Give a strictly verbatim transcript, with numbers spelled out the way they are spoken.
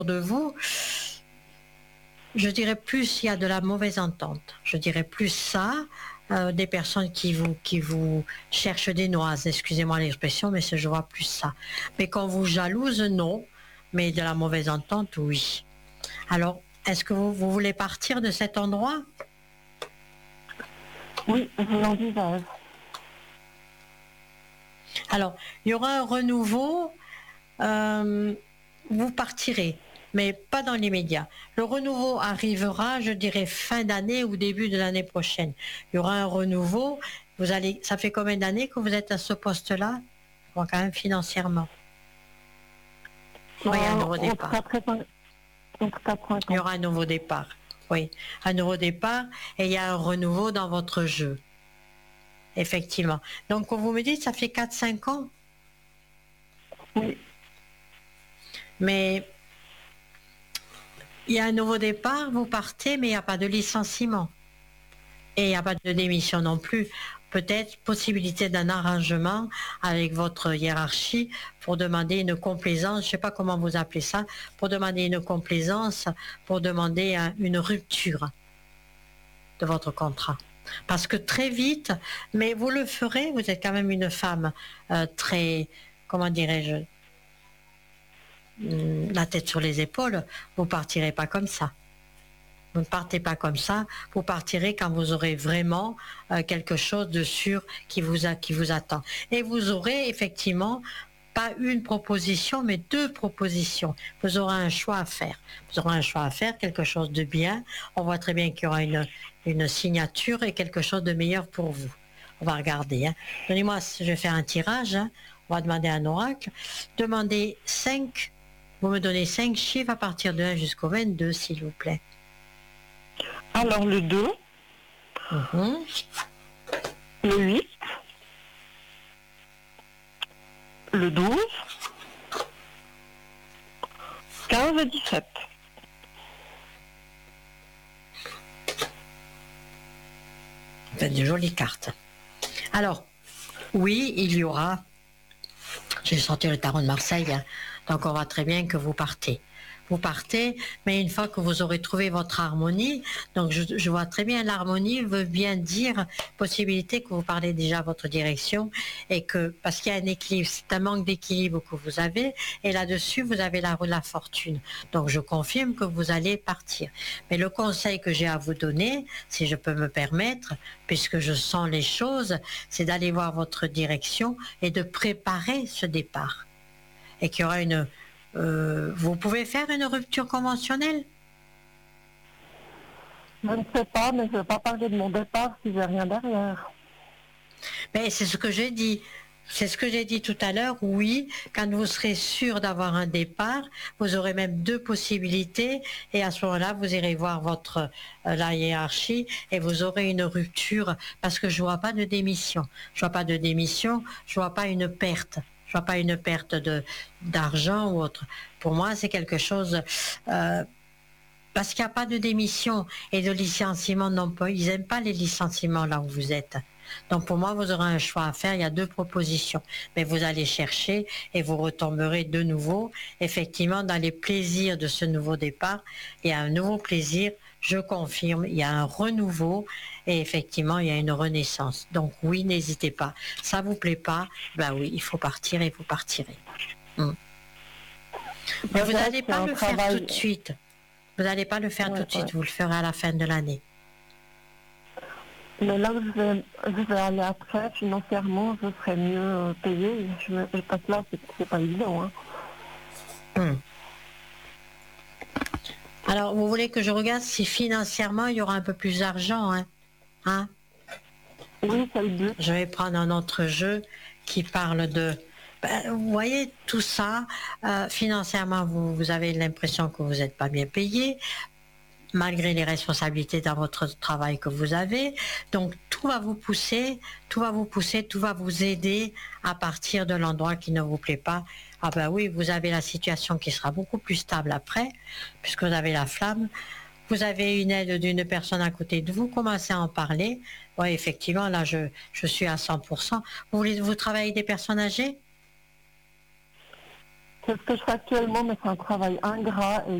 de vous, je dirais plus il y a de la mauvaise entente. Je dirais plus ça, euh, des personnes qui vous, qui vous cherchent des noises, excusez-moi l'expression, mais je vois plus ça. Mais quand vous jalouse, non, mais de la mauvaise entente, oui. Alors, est-ce que vous, vous voulez partir de cet endroit? Oui, je l'envisage. Alors, il y aura un renouveau, euh, vous partirez, mais pas dans l'immédiat. Le renouveau arrivera, je dirais, fin d'année ou début de l'année prochaine. Il y aura un renouveau. Vous allez, ça fait combien d'années que vous êtes à ce poste-là? Bon, quand même financièrement. Oui, un nouveau départ. Il y aura un nouveau départ. Oui, un nouveau départ et il y a un renouveau dans votre jeu. Effectivement. Donc, quand vous me dites, ça fait quatre cinq ans? Oui. Mais il y a un nouveau départ, vous partez, mais il n'y a pas de licenciement. Et il n'y a pas de démission non plus. Peut-être possibilité d'un arrangement avec votre hiérarchie pour demander une complaisance, je ne sais pas comment vous appelez ça, pour demander une complaisance, pour demander un, une rupture de votre contrat. Parce que très vite, mais vous le ferez, vous êtes quand même une femme euh, très, comment dirais-je, la tête sur les épaules, vous partirez pas comme ça. Vous ne partez pas comme ça, vous partirez quand vous aurez vraiment euh, quelque chose de sûr qui vous, a, qui vous attend. Et vous aurez effectivement pas une proposition, mais deux propositions. Vous aurez un choix à faire. Vous aurez un choix à faire, quelque chose de bien. On voit très bien qu'il y aura une, une signature et quelque chose de meilleur pour vous. On va regarder. Hein. Donnez-moi, je vais faire un tirage. Hein. On va demander à un oracle. Demandez cinq. Vous me donnez cinq chiffres à partir de un jusqu'au vingt-deux, s'il vous plaît. Alors le deux, Mmh. le huit, le douze, quinze et dix-sept. Vous faites de jolies cartes. Alors, oui, il y aura, j'ai sorti le tarot de Marseille, hein, donc on voit très bien que vous partez. Vous partez, mais une fois que vous aurez trouvé votre harmonie, donc je, je vois très bien l'harmonie veut bien dire possibilité que vous parlez déjà à votre direction et que, parce qu'il y a un équilibre, c'est un manque d'équilibre que vous avez et là-dessus vous avez la roue de la fortune. Donc je confirme que vous allez partir. Mais le conseil que j'ai à vous donner, si je peux me permettre, puisque je sens les choses, c'est d'aller voir votre direction et de préparer ce départ. Et qu'il y aura une... Euh, vous pouvez faire une rupture conventionnelle? Je ne sais pas, mais je ne vais pas parler de mon départ si j'ai rien derrière. Mais c'est ce que j'ai dit. C'est ce que j'ai dit tout à l'heure. Oui, quand vous serez sûr d'avoir un départ, vous aurez même deux possibilités. Et à ce moment-là, vous irez voir votre euh, la hiérarchie et vous aurez une rupture parce que je vois pas de démission. Je vois pas de démission. Je vois pas une perte. Je vois pas une perte de d'argent ou autre. Pour moi, c'est quelque chose. Euh, parce qu'il n'y a pas de démission et de licenciement non pas. Ils n'aiment pas les licenciements là où vous êtes. Donc pour moi, vous aurez un choix à faire. Il y a deux propositions. Mais vous allez chercher et vous retomberez de nouveau, effectivement, dans les plaisirs de ce nouveau départ. Il y a un nouveau plaisir, je confirme. Il y a un renouveau et effectivement, il y a une renaissance. Donc oui, n'hésitez pas. Ça vous plaît pas? Ben oui, il faut partir et vous partirez. Hum. Mais vous n'allez pas le faire tout de suite. Vous n'allez pas le faire ouais, tout de suite, ouais. vous le ferez à la fin de l'année. Mais là où je vais, je vais aller après, financièrement, je serai mieux payé. Je me, parce que là, c'est, c'est pas évident. Hein. Hum. Alors, vous voulez que je regarde si financièrement, il y aura un peu plus d'argent, hein, hein? Oui, c'est le but. Je vais prendre un autre jeu qui parle de... Ben, vous voyez, tout ça, euh, financièrement, vous, vous avez l'impression que vous n'êtes pas bien payé, malgré les responsabilités dans votre travail que vous avez. Donc, tout va vous pousser, tout va vous pousser, tout va vous aider à partir de l'endroit qui ne vous plaît pas. Ah ben oui, vous avez la situation qui sera beaucoup plus stable après, puisque vous avez la flamme. Vous avez une aide d'une personne à côté de vous, commencez à en parler. Oui, effectivement, là, je, je suis à cent pour cent. Vous voulez vous travailler avec des personnes âgées? C'est ce que je fais actuellement, mais c'est un travail ingrat et